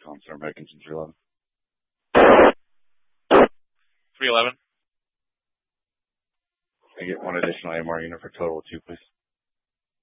Consular Americans in 311. 311. I get one additional AMR unit for total of 2, please.